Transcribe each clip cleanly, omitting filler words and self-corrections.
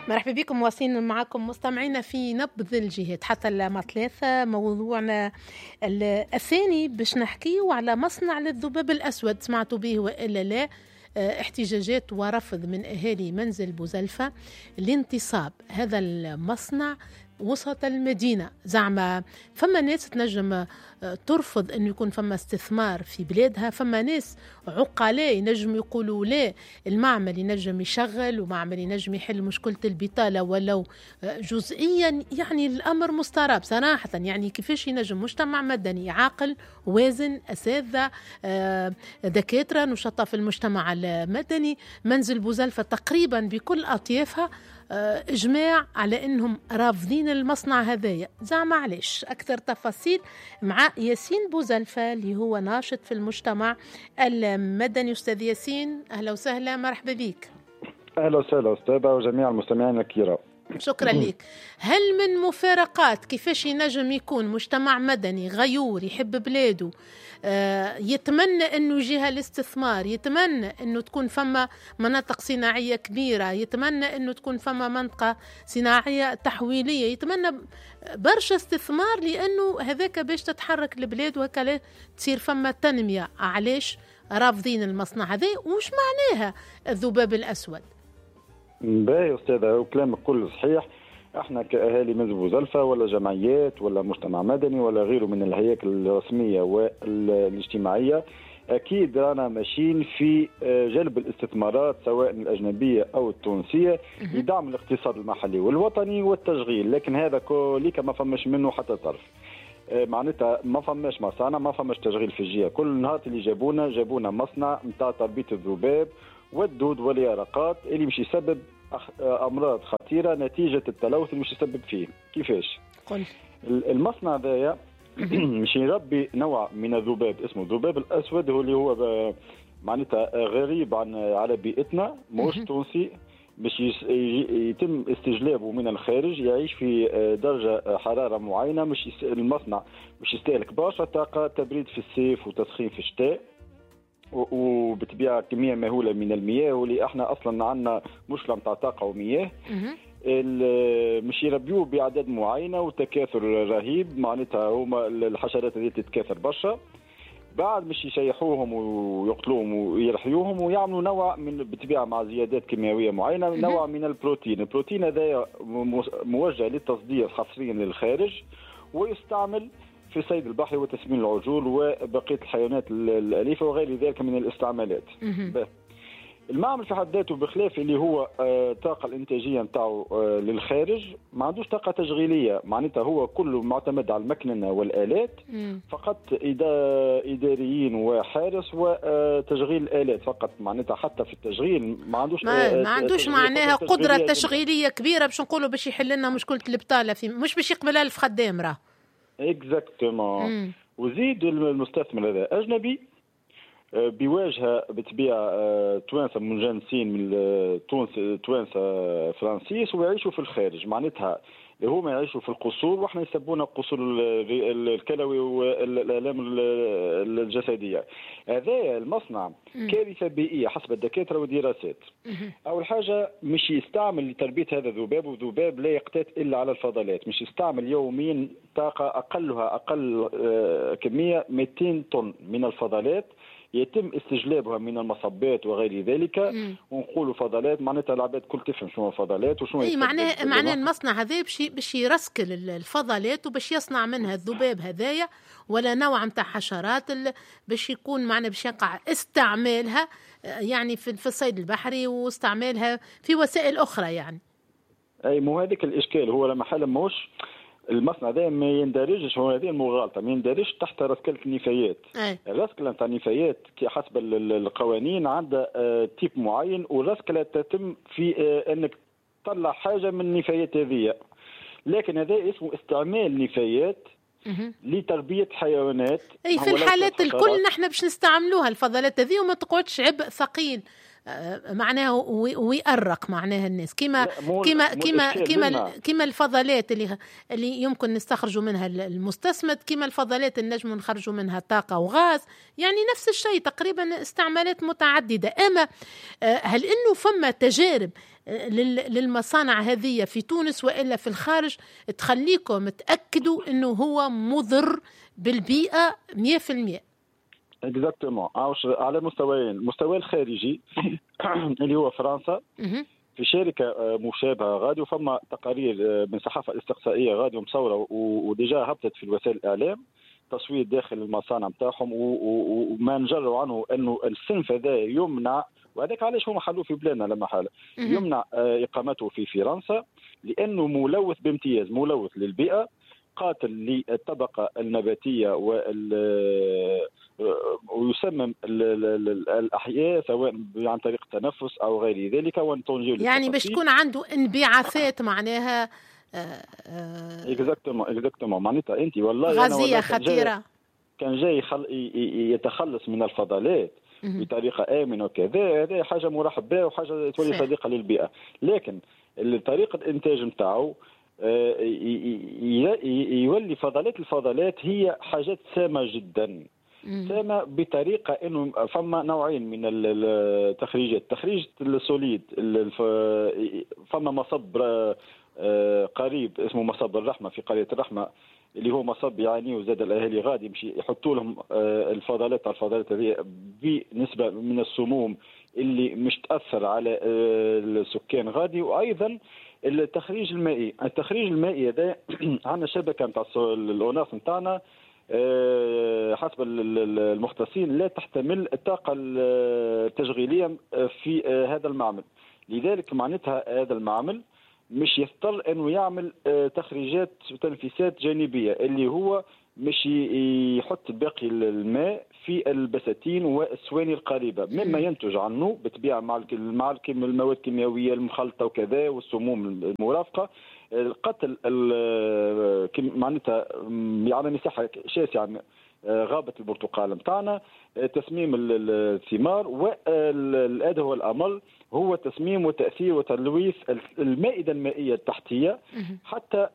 مرحبا بكم، واصلين معكم مستمعينا في نبض الجهات حتى لما ثلاثة. موضوعنا الثاني باش نحكيه على مصنع للذباب الأسود، سمعتوا به وإلا لا؟ احتجاجات ورفض من أهالي منزل بوزلفة لانتصاب هذا المصنع وسط المدينة. زعما فما ناس تنجم ترفض أنه يكون فما استثمار في بلادها، فما ناس عقلاء ينجم يقولوا لا، المعمل ينجم يشغل ومعمل ينجم يحل مشكلة البطالة ولو جزئيا. يعني الأمر مستراب صراحة، يعني كيفاش ينجم مجتمع مدني عاقل وازن، أساتذة دكاترة نشطاء في المجتمع المدني، منزل بوزلفة تقريبا بكل أطيافها إجماع على أنهم رافضين المصنع هذايا. زعما علاش؟ أكثر تفاصيل مع ياسين بوزلفة اللي هو ناشط في المجتمع المدني. أستاذ ياسين أهلا وسهلا، مرحبا بك. أهلا وسهلا أستاذة وجميع المستمعين الكرام. شكرا لك. هل من مفارقات كيفاش ينجم يكون مجتمع مدني غيور يحب بلاده، يتمنى أنه يجيها الاستثمار، يتمنى أنه تكون فما مناطق صناعية كبيرة، يتمنى أنه تكون فما منطقة صناعية تحويلية، يتمنى برشا استثمار لأنه هذاك باش تتحرك البلاد وهكذا تصير فما تنمية. علاش رافضين المصنع هذا؟ وش معناها الذباب الأسود؟ باهي أستاذة، وكلامك كله صحيح. احنا كأهالي منزل بوزلفة ولا جمعيات ولا مجتمع مدني ولا غيره من الهياكل الرسمية والاجتماعية أكيد رانا ماشيين في جلب الاستثمارات سواء الأجنبية أو التونسية لدعم الاقتصاد المحلي والوطني والتشغيل، لكن هذا كليك ما فماش منه حتى طرف. معناتها ما فماش مصانع، ما فماش تشغيل في الجهة. كل نهار اللي جابونا مصنع نتاع تربية الذباب والدود واليرقات اللي مش يسبب أمراض خطيرة نتيجة التلوث اللي مش يسبب فيه. كيفاش؟ قل. المصنع ذايا مش يربي نوع من الذباب اسمه الذباب الأسود، هو اللي هو معناتها غريب على بيئتنا، مش تونسي، باش يتم استجلابه من الخارج، يعيش في درجة حرارة معينة. مش المصنع مش يستهلك برشا طاقة، تبريد في الصيف وتسخين في الشتاء، وبتبيع كمية مهولة من المياه، واللي احنا اصلا عندنا مشكلة متاع طاقة ومياه. مش يربيوه بأعداد معينة وتكاثر رهيب، معناتها هما الحشرات اللي تتكاثر برشا، بعد مش يشيحوهم ويقتلوهم ويرحيوهم ويعملوا نوع من بالطبيعة مع زيادات كيميائية معينة، نوع من البروتين هذا موجه للتصدير حصريا للخارج، ويستعمل في الصيد البحري وتسمين العجول وبقية الحيوانات الأليفة وغير ذلك من الاستعمالات. المعمل في حد ذاته بخلاف اللي هو الطاقة الإنتاجية نتاعو للخارج، ما عندوش طاقة تشغيلية، معناتها هو كله معتمد على المكننة والآلات فقط، إداريين وحارس وتشغيل الآلات فقط، معناتها حتى في التشغيل ما عندوش معناها قدرة تشغيلية كبيرة باش نقولوا باش يحل لنا مشكلة البطالة، مش باش يقبل 1000 خدام راه. اكزاكتومون. وزيد المستثمر هذا أجنبي بواجهة بالطبيعة توانسة منجنسين من توانسة فرنسيس ويعيشوا في الخارج، معناتها هما يعيشوا في القصور واحنا يسبونا القصور الكلوي والآلام الجسدية. هذا المصنع كارثة بيئية حسب الدكاترة والدراسات. أول حاجة مش يستعمل لتربية هذا الذباب، والذباب لا يقتات إلا على الفضلات، مش يستعمل يوميا طاقة أقل كمية 200 طن من الفضلات يتم استجلابها من المصبات وغير ذلك. ونقولوا فضلات معناتها العباد كل تفهم شنو فضلات وشنو معناه المصنع هذا باش يرسكل الفضلات وباش يصنع منها الذباب هذايا ولا نوع متاع حشرات باش يكون معنا باش يقع استعمالها يعني في الصيد البحري واستعمالها في وسائل أخرى يعني. أي مو هذيك الإشكال، هو لما حال موش المصنع ده ما يندرجش، هو هذه المغالطه، ما يندرجش تحت رسكله النفايات. الرسكله نتاع النفايات حسب القوانين عندها تيب معين، والرسكله تتم في انك تطلع حاجه من النفايات هذه، لكن هذا اسمه استعمال نفايات لتربيه حيوانات. اي في الحالات الكل نحن باش نستعملوها الفضلات هذه وما تقعدش عبء ثقيل معناها ويأرق معناها الناس كما الفضلات اللي يمكن نستخرجوا منها المستسمد، كما الفضلات اللي نجم نخرجوا منها طاقة وغاز، يعني نفس الشيء تقريبا استعمالات متعددة. أما هل إنه فما تجارب للمصانع هذه في تونس وإلا في الخارج تخليكم تأكدوا أنه هو مضر بالبيئة 100%؟ اكزاكتومون. على مستويين، المستوى الخارجي اللي هو فرنسا في شركه مشابهه غادي، وفما تقارير من الصحافه الاستقصائيه غادي مصوره وديجا هبطت في وسائل الاعلام تصوير داخل المصانع نتاعهم، وما نجروا عنه انه الصنف هذا يمنع، وهذاك علاش هما حلوه في بلادنا لما حاله يمنع اقامته في فرنسا، لانه ملوث بامتياز، ملوث للبيئه، قاتل للطبقه النباتيه ويسمم الاحياء سواء عن طريق التنفس او غير ذلك. يعني باش تكون عنده انبعاثات معناها اكزاكتومون معناتها انت والله غازيه خطيره. كان جاي يتخلص من الفضلات بطريقه امنه وكذا، هذا حاجه مرحب بها وحاجه تولي صديقه للبيئه، لكن طريقه الانتاج نتاعو يولي الفضلات هي حاجات سامه جدا، سامه بطريقه انه فما نوعين من التخريجات، تخريج السوليد، فما مصب قريب اسمه مصب الرحمه في قريه الرحمه، اللي هو مصب يعني وزاد الاهالي غادي يمشي يحطوا لهم الفضلات هذه بنسبه من السموم اللي مش تاثر على السكان غادي. وايضا التخريج المائي هذا عندنا شبكه نتاع الأوناس نتاعنا حسب المختصين لا تحتمل الطاقه التشغيليه في هذا المعمل، لذلك معناتها هذا المعمل مش يضطر انه يعمل تخريجات وتنفيسات جانبيه، اللي هو مش يحط باقي الماء في البساتين والسواني القريبه، مما ينتج عنه بالطبيعه مع المواد الكيميائيه المخلطه وكذا والسموم المرافقه قتل معناتها على مساحه شاسعه غابه البرتقال نتاعنا، تسميم الثمار، والادهى والامل هو تسميم وتاثير وتلويث المائده المائيه التحتيه، حتى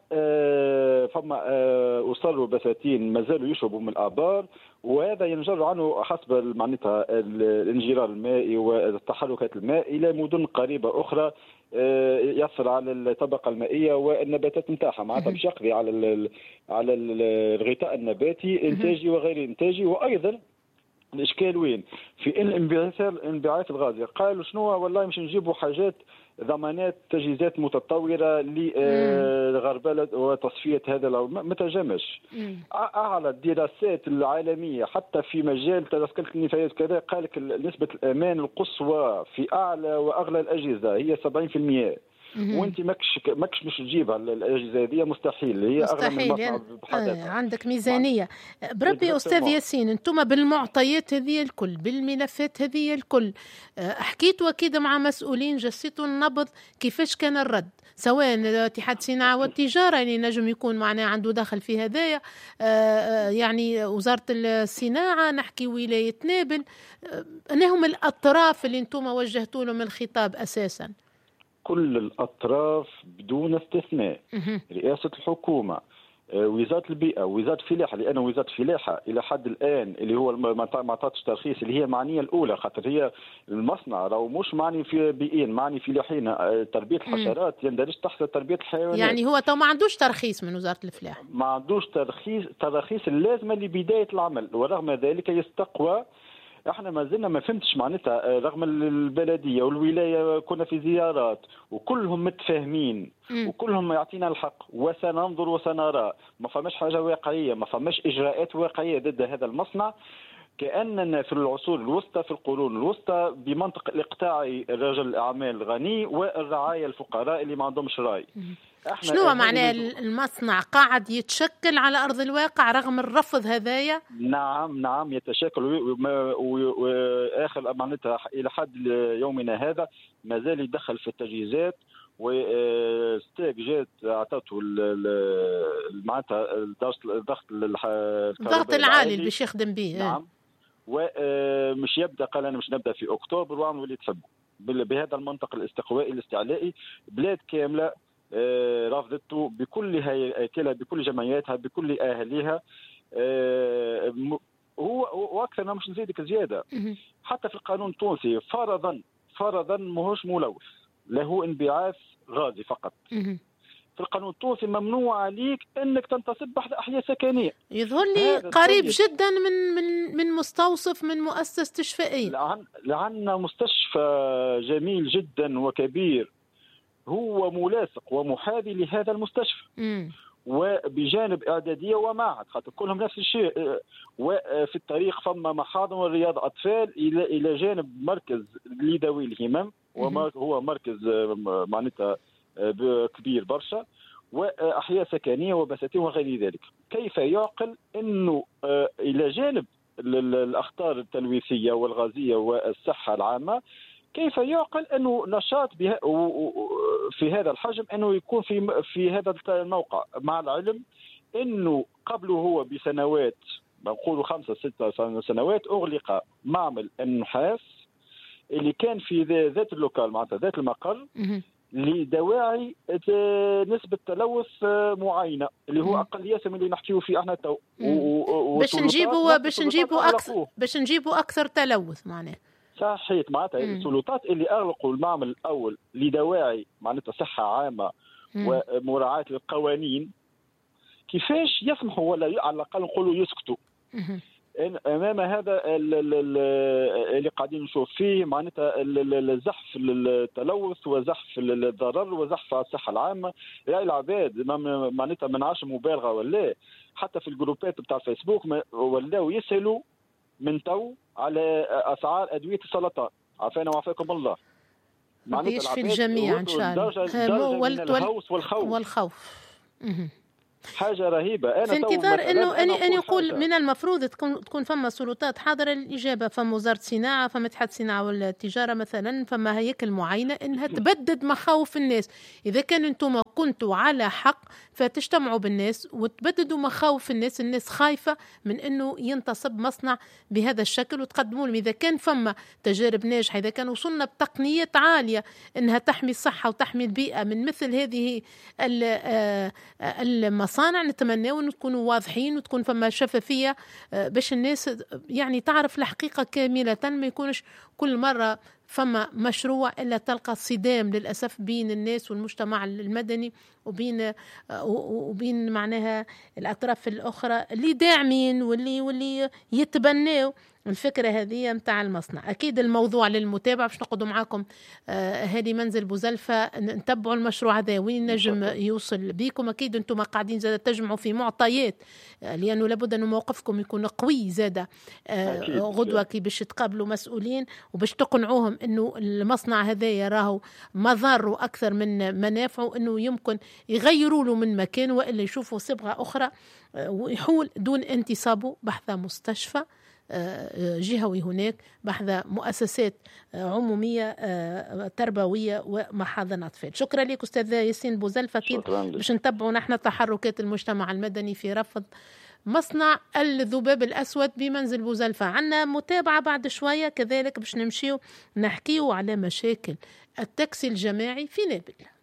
فما اصروا بساتين ما زالوا يشربوا من الابار، وهذا ينجر عنه حسب معناتها الانجرار المائي والتحركات الماء الى مدن قريبه اخرى يأثر على الطبقه المائيه والنباتات نتاعها، معناتها باش يقضي على الغطاء النباتي انتاجي وغير انتاجي. وايضا الاشكال وين؟ في الانبعاث الغازي، قالوا شنو والله مش نجيبوا حاجات ضمانات تجهيزات متطوره لغربله وتصفيه هذا ما تجمش. اعلى الدراسات العالميه حتى في مجال تذكره النفايات كذا قال لك نسبه الامان القصوى في اعلى واغلى الاجهزه هي 70%، وانت ماكش مش تجيبها الاجهزه هذه مستحيل، هي اغلى من المصنع بحدها. عندك ميزانيه بربي. استاذ ياسين، انتم بالمعطيات هذه الكل، بالملفات هذه الكل، حكيتوا اكيد مع مسؤولين، جسيتوا النبض، كيفاش كان الرد سواء اتحاد الصناعه والتجاره اللي نجم يكون معناه عنده دخل في هذايا، يعني وزاره الصناعه، نحكي ولايه نابل، انهم الاطراف اللي انتم وجهتوا لهم الخطاب اساسا؟ كل الأطراف بدون استثناء، رئاسة الحكومة، وزارة البيئة، وزارة الفلاحة، لأن وزارة الفلاحة إلى حد الآن اللي هو ما عطاتش ترخيص، اللي هي معنية الأولى، خاطر هي المصنع راهو مش معني في بيئين، معني فلاحين، تربية الحشرات يندرج تحت تربية الحيوانات. يعني هو تو ما عندوش ترخيص من وزارة الفلاحة، ما عندوش تراخيص اللازمة لبداية العمل، ورغم ذلك يستقوى. احنا ما زلنا ما فهمتش معناتها، رغم البلديه والولايه كنا في زيارات وكلهم متفاهمين وكلهم يعطينا الحق، وسننظر وسنرى، ما فماش حاجه واقعيه، ما فماش اجراءات واقعيه ضد هذا المصنع، كاننا في العصور الوسطى، في القرون الوسطى، بمنطق الاقطاعي، رجل الاعمال الغني والرعايه الفقراء اللي ما عندهمش راي. شنو معناه المصنع قاعد يتشكل على أرض الواقع رغم الرفض هذايا؟ نعم يتشكل، وآخر معناتها إلى حد يومنا هذا ما زال يدخل في التجهيزات، وستاك جات عطاته معناتها الضغط العالي اللي باش يخدم به. نعم، ومش يبدا، قال أنا مش نبدا في أكتوبر وعملوا اللي تحبوا بهذا المنطق الاستقوائي الاستعلائي. بلاد كاملة رفضته بكل هيكلها، بكل جمعياتها، بكل اهاليها، هو واكثر. انا مش نزيدك زياده، حتى في القانون التونسي فرضا ماهوش ملوث، له انبعاث غازي فقط. في القانون التونسي ممنوع عليك انك تنتصب بحث احياء سكنيه. يظهر لي قريب جدا من مستوصف من مؤسسه استشفائيه. لعنا مستشفى جميل جدا وكبير هو ملاصق ومحاذي لهذا المستشفى. وبجانب اعداديه ومعهد، خاطر كلهم نفس الشيء. وفي الطريق فما محاضن ورياض اطفال الى جانب مركز لذوي الهمم، وهو مركز معناتها كبير برشا، واحياء سكنيه وبساتين وغير ذلك. كيف يعقل انه الى جانب الاخطار التلويثيه والغازيه والصحه العامه، كيف يعقل انه نشاط في هذا الحجم انه يكون في هذا الموقع، مع العلم انه قبله هو بسنوات، بنقولوا 5-6 سنوات، اغلق معمل النحاس اللي كان في ذات اللوكال معناتها ذات المقر لدواعي نسبة تلوث معينة اللي هو أقل من اللي نحكيه فيه احنا تو. باش نجيبوا أكثر تلوث معناه. صحيح، معناتها السلطات اللي أغلقوا المعمل الأول لدواعي معناتها صحة عامة ومراعاة للقوانين، كيفاش يسمحوا ولا على الأقل نقولوا يسكتوا امام هذا اللي قاعدين نشوف فيه معناتها زحف التلوث وزحف الضرر وزحف الصحه العامه. يا العباد معناتها ما نعرفش مبالغه ولا، حتى في الجروبات بتاع الفيسبوك ولاو يسالوا من تو على اسعار ادويه السرطان. عافانا وعافاكم الله. معناتها يشفي الجميع ان شاء الله. من الهوس والخوف. حاجه رهيبه. انا في انتظار انه يقول من المفروض تكون فما سلطات حاضره للاجابه، فما وزاره الصناعه، فما اتحاد الصناعه والتجاره مثلا، فما هيكل معينه انها تبدد مخاوف الناس. اذا كان انتم كنتوا على حق فتجتمعوا بالناس وتبددوا مخاوف الناس. الناس خايفه من انه ينتصب مصنع بهذا الشكل، وتقدموا لهم اذا كان فما تجارب ناجحه، اذا كان وصلنا بتقنيات عاليه انها تحمي الصحه وتحمي البيئه من مثل هذه المصانع، نتمنى أن تكونوا واضحين وتكون فما شفافية باش الناس يعني تعرف الحقيقة كاملة، ما يكونش كل مرة فما مشروع إلا تلقى صدام للأسف بين الناس والمجتمع المدني وبين معناها الأطراف الأخرى اللي داعمين واللي يتبنوا الفكرة هذه متاع المصنع. أكيد الموضوع للمتابعة، باش نقعدوا معاكم هذه منزل بوزلفة نتبعوا المشروع هذا وين نجم يوصل بيكم. أكيد أنتم قاعدين زادة تجمعوا في معطيات، لأنه لابد أن موقفكم يكون قوي زادة غدوة كي باش تقابلوا مسؤولين وباش تقنعوهم أنه المصنع هذا يراه مضار أكثر من منافعه، أنه يمكن يغيروا له من مكان وإلا يشوفوا صبغة أخرى ويحول دون انتصابه بحث مستشفى جهوي هناك، بحث مؤسسات عمومية تربوية ومحاضن أطفال. شكرا لك أستاذ ياسين بوزلفة. باش نتبعوا نحن تحركات المجتمع المدني في رفض مصنع الذباب الأسود بمنزل بوزلفة. عنا متابعة بعد شوية كذلك باش نمشيو نحكيو على مشاكل التاكسي الجماعي في نابل.